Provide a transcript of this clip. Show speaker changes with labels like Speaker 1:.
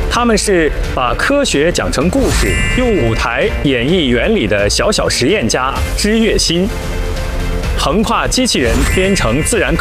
Speaker 1: 他们是把科学讲成故事，用舞台演绎原理的小小实验家之月心，横跨机器人编程自然科